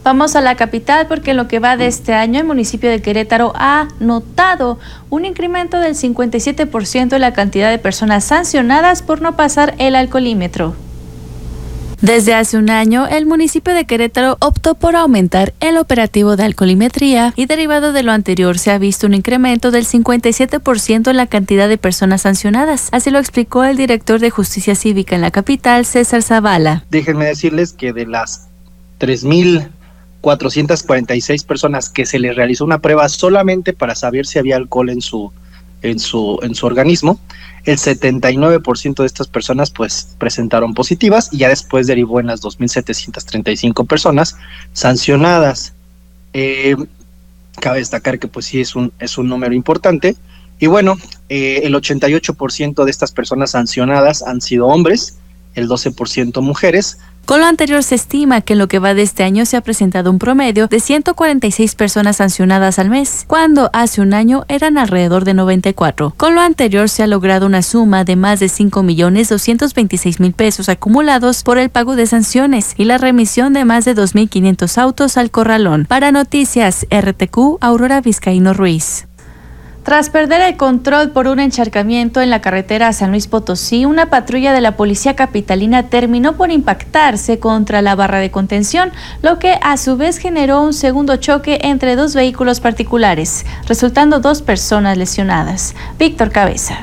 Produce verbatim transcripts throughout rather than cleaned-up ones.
Vamos a la capital porque en lo que va de este año el municipio de Querétaro ha notado un incremento del cincuenta y siete por ciento en la cantidad de personas sancionadas por no pasar el alcoholímetro. Desde hace un año, el municipio de Querétaro optó por aumentar el operativo de alcoholimetría y derivado de lo anterior se ha visto un incremento del cincuenta y siete por ciento en la cantidad de personas sancionadas. Así lo explicó el director de Justicia Cívica en la capital, César Zavala. Déjenme decirles que de las tres mil cuatrocientas cuarenta y seis personas que se les realizó una prueba solamente para saber si había alcohol en su en su en su organismo, el setenta y nueve por ciento de estas personas pues presentaron positivas y ya después derivó en las dos mil setecientas treinta y cinco personas sancionadas. Eh, cabe destacar que pues sí es un es un número importante y bueno, eh, el ochenta y ocho por ciento de estas personas sancionadas han sido hombres, el doce por ciento mujeres. Con lo anterior se estima que en lo que va de este año se ha presentado un promedio de ciento cuarenta y seis personas sancionadas al mes, cuando hace un año eran alrededor de noventa y cuatro. Con lo anterior se ha logrado una suma de más de cinco millones doscientos veintiséis mil pesos acumulados por el pago de sanciones y la remisión de más de dos mil quinientos autos al corralón. Para Noticias R T Q, Aurora Vizcaíno Ruiz. Tras perder el control por un encharcamiento en la carretera San Luis Potosí, una patrulla de la policía capitalina terminó por impactarse contra la barra de contención, lo que a su vez generó un segundo choque entre dos vehículos particulares, resultando dos personas lesionadas. Víctor Cabeza.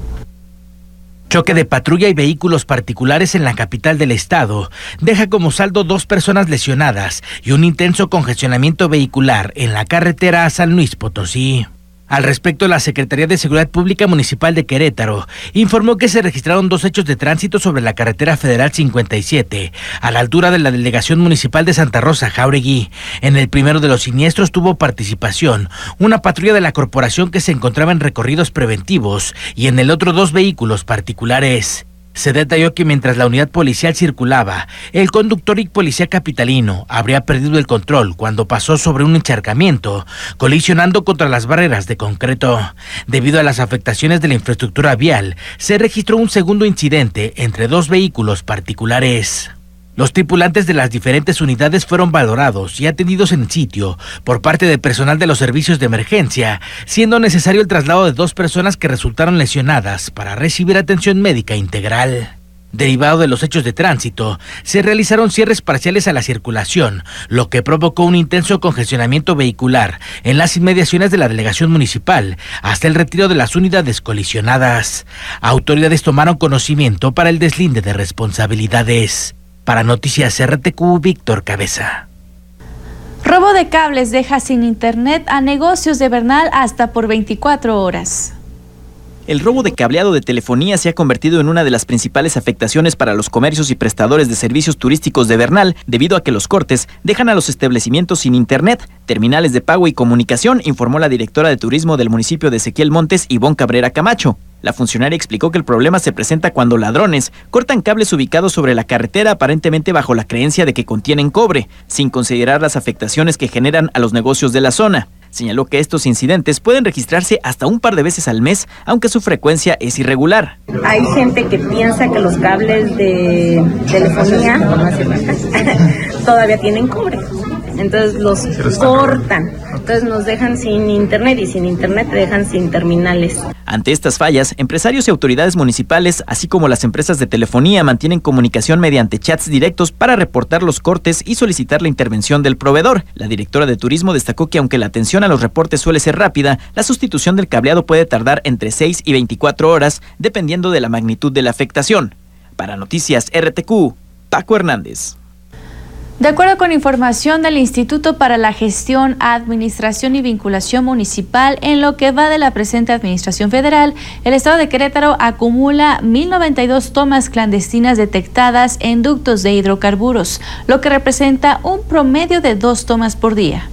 Choque de patrulla y vehículos particulares en la capital del estado deja como saldo dos personas lesionadas y un intenso congestionamiento vehicular en la carretera a San Luis Potosí. Al respecto, la Secretaría de Seguridad Pública Municipal de Querétaro informó que se registraron dos hechos de tránsito sobre la carretera federal cincuenta y siete, a la altura de la Delegación Municipal de Santa Rosa, Jáuregui. En el primero de los siniestros tuvo participación una patrulla de la corporación que se encontraba en recorridos preventivos y en el otro dos vehículos particulares. Se detalló que mientras la unidad policial circulaba, el conductor y policía capitalino habría perdido el control cuando pasó sobre un encharcamiento, colisionando contra las barreras de concreto. Debido a las afectaciones de la infraestructura vial, se registró un segundo incidente entre dos vehículos particulares. Los tripulantes de las diferentes unidades fueron valorados y atendidos en sitio por parte de personal de los servicios de emergencia, siendo necesario el traslado de dos personas que resultaron lesionadas para recibir atención médica integral. Derivado de los hechos de tránsito, se realizaron cierres parciales a la circulación, lo que provocó un intenso congestionamiento vehicular en las inmediaciones de la delegación municipal hasta el retiro de las unidades colisionadas. Autoridades tomaron conocimiento para el deslinde de responsabilidades. Para Noticias R T Q, Víctor Cabeza. Robo de cables deja sin internet a negocios de Bernal hasta por veinticuatro horas. El robo de cableado de telefonía se ha convertido en una de las principales afectaciones para los comercios y prestadores de servicios turísticos de Bernal, debido a que los cortes dejan a los establecimientos sin internet, terminales de pago y comunicación, informó la directora de turismo del municipio de Ezequiel Montes, Ivonne Cabrera Camacho. La funcionaria explicó que el problema se presenta cuando ladrones cortan cables ubicados sobre la carretera aparentemente bajo la creencia de que contienen cobre, sin considerar las afectaciones que generan a los negocios de la zona. Señaló que estos incidentes pueden registrarse hasta un par de veces al mes, aunque su frecuencia es irregular. Hay gente que piensa que los cables de telefonía todavía tienen cobre, entonces los cortan, entonces nos dejan sin internet y sin internet te dejan sin terminales. Ante estas fallas, empresarios y autoridades municipales, así como las empresas de telefonía, mantienen comunicación mediante chats directos para reportar los cortes y solicitar la intervención del proveedor. La directora de turismo destacó que aunque la atención a los reportes suele ser rápida, la sustitución del cableado puede tardar entre seis y veinticuatro horas, dependiendo de la magnitud de la afectación. Para Noticias R T Q, Paco Hernández. De acuerdo con información del Instituto para la Gestión, Administración y Vinculación Municipal, en lo que va de la presente Administración Federal, el Estado de Querétaro acumula mil noventa y dos tomas clandestinas detectadas en ductos de hidrocarburos, lo que representa un promedio de dos tomas por día.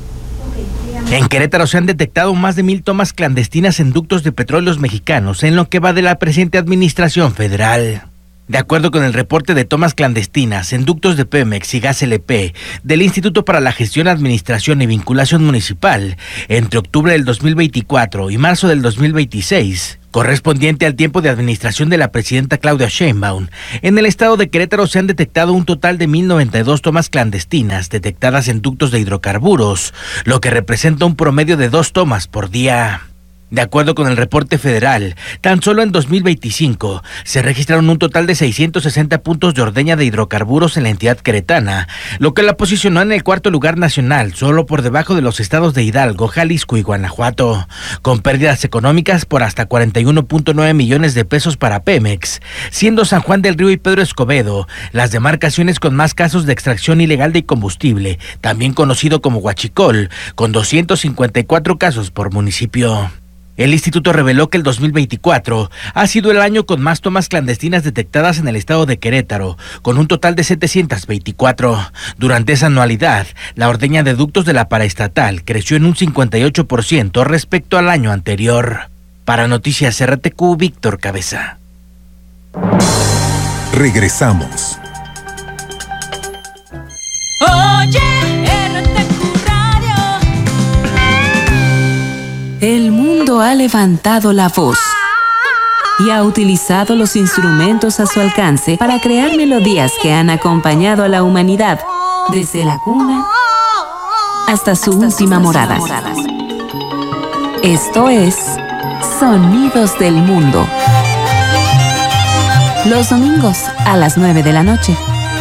En Querétaro se han detectado más de mil tomas clandestinas en ductos de petróleos mexicanos, en lo que va de la presente Administración Federal. De acuerdo con el reporte de tomas clandestinas en ductos de Pemex y Gas L P del Instituto para la Gestión, Administración y Vinculación Municipal, entre octubre del dos mil veinticuatro y marzo del dos mil veintiséis, correspondiente al tiempo de administración de la presidenta Claudia Sheinbaum. En el estado de Querétaro se han detectado un total de mil noventa y dos tomas clandestinas detectadas en ductos de hidrocarburos, lo que representa un promedio de dos tomas por día. De acuerdo con el reporte federal, tan solo en dos mil veinticinco se registraron un total de seiscientos sesenta puntos de ordeña de hidrocarburos en la entidad queretana, lo que la posicionó en el cuarto lugar nacional, solo por debajo de los estados de Hidalgo, Jalisco y Guanajuato, con pérdidas económicas por hasta cuarenta y uno punto nueve millones de pesos para Pemex, siendo San Juan del Río y Pedro Escobedo las demarcaciones con más casos de extracción ilegal de combustible, también conocido como huachicol, con doscientos cincuenta y cuatro casos por municipio. El instituto reveló que el dos mil veinticuatro ha sido el año con más tomas clandestinas detectadas en el estado de Querétaro, con un total de setecientos veinticuatro. Durante esa anualidad, la ordeña de ductos de la paraestatal creció en un cincuenta y ocho por ciento respecto al año anterior. Para Noticias R T Q, Víctor Cabeza. Regresamos. Oye, R T Q Radio. El mundo ha levantado la voz y ha utilizado los instrumentos a su alcance para crear melodías que han acompañado a la humanidad desde la cuna hasta su última morada. Esto es Sonidos del Mundo. Los domingos a las nueve de la noche.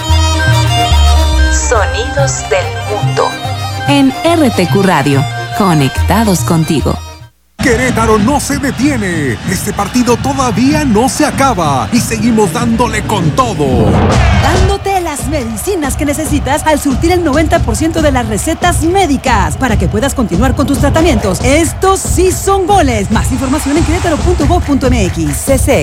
Sonidos del Mundo. En R T Q Radio, conectados contigo. Querétaro no se detiene. Este partido todavía no se acaba y seguimos dándole con todo. Dándote las medicinas que necesitas al surtir el noventa por ciento de las recetas médicas para que puedas continuar con tus tratamientos. Estos sí son goles. Más información en querétaro punto gob punto m x. C C.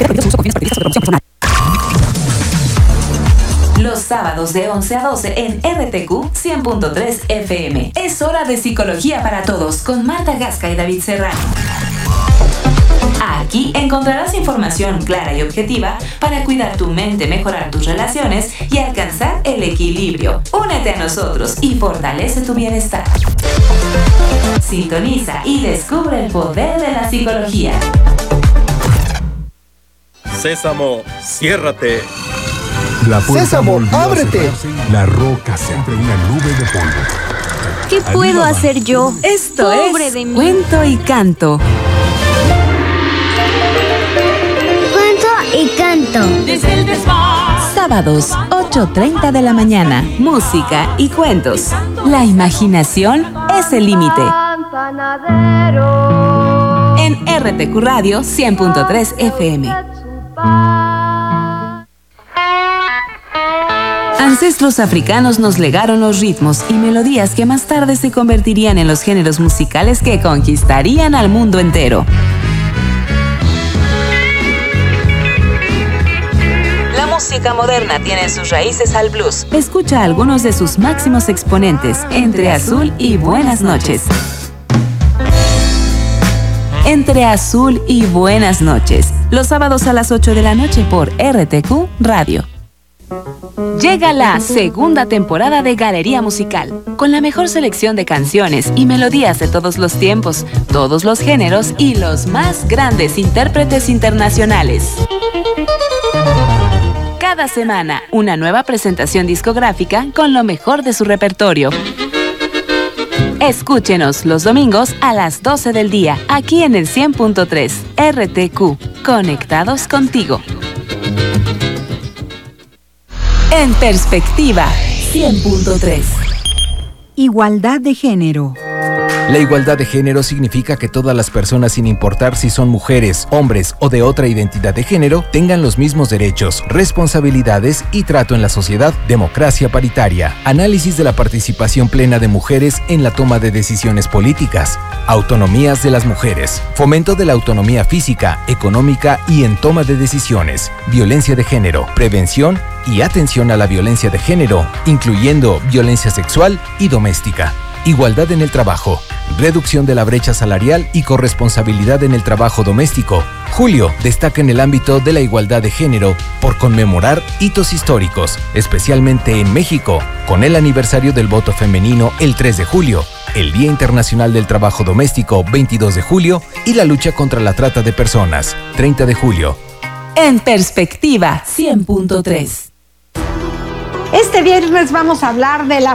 Los sábados de once a doce en R T Q cien punto tres F M. Es hora de Psicología para Todos con Marta Gasca y David Serrano. Aquí encontrarás información clara y objetiva para cuidar tu mente, mejorar tus relaciones y alcanzar el equilibrio. Únete a nosotros y fortalece tu bienestar. Sintoniza y descubre el poder de la psicología. Sésamo, ciérrate. La Sésamo, ábrete. La roca se entre una nube de polvo. ¿Qué puedo hacer yo? Esto Pobre es de mí. Cuento y Canto. Cuento y canto. Desde el desván. Sábados, ocho treinta de la mañana. Música y cuentos. La imaginación es el límite. En R T Q Radio cien punto tres F M. Ancestros africanos nos legaron los ritmos y melodías que más tarde se convertirían en los géneros musicales que conquistarían al mundo entero. La música moderna tiene sus raíces al blues. Escucha a algunos de sus máximos exponentes, Entre Azul y Buenas Noches. Entre Azul y Buenas Noches, los sábados a las ocho de la noche por R T Q Radio. Llega la segunda temporada de Galería Musical, con la mejor selección de canciones y melodías de todos los tiempos, todos los géneros y los más grandes intérpretes internacionales. Cada semana, una nueva presentación discográfica con lo mejor de su repertorio. Escúchenos los domingos a las doce del día, aquí en el cien punto tres, R T Q, conectados contigo. En Perspectiva, cien punto tres. Igualdad de género. La igualdad de género significa que todas las personas, sin importar si son mujeres, hombres o de otra identidad de género, tengan los mismos derechos, responsabilidades y trato en la sociedad. Democracia paritaria. Análisis de la participación plena de mujeres en la toma de decisiones políticas. Autonomías de las mujeres. Fomento de la autonomía física, económica y en toma de decisiones. Violencia de género. Prevención y atención a la violencia de género, incluyendo violencia sexual y doméstica. Igualdad en el trabajo, reducción de la brecha salarial y corresponsabilidad en el trabajo doméstico. Julio destaca en el ámbito de la igualdad de género por conmemorar hitos históricos, especialmente en México, con el aniversario del voto femenino el tres de julio, el Día Internacional del Trabajo Doméstico, veintidós de julio, y la lucha contra la trata de personas, treinta de julio. En Perspectiva, cien punto tres. Este viernes vamos a hablar de la